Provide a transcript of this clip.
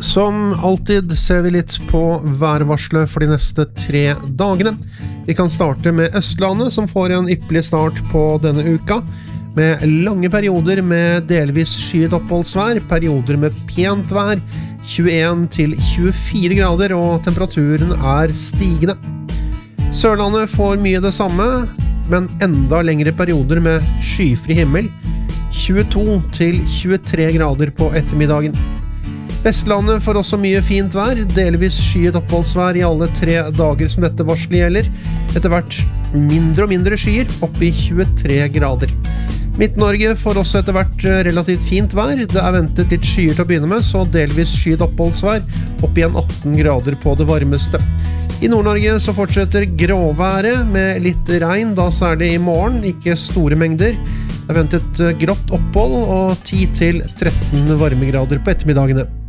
Som alltid ser vi litt på værvarselet for de neste 3 dagene. Vi kan starte med Østlandet, som får en ypperlig start på denne uka, med lange perioder med delvis skyet oppholdsvær, perioder med pent vær, 21 til 24 grader, og temperaturen er stigende. Sørlandet får mye det samme, men enda lengre perioder med skyfri himmel, 22 til 23 grader på ettermiddagen. Vestlandet får også mye fint vær, delvis skyet oppholdsvær i alle 3 dager som dette varselet gjelder. Etter hvert mindre og mindre skyer, opp i 23 grader. Midt-Norge får også etter hvert relativt fint vær. Det er ventet litt skyer til å begynne med, så delvis skyet oppholdsvær, opp igjen 18 grader på det varmeste. I Nord-Norge så fortsetter gråværet med litt regn, da særlig i morgen, ikke store mengder. Det er ventet grått opphold og 10 til 13 varmegrader på ettermiddagene.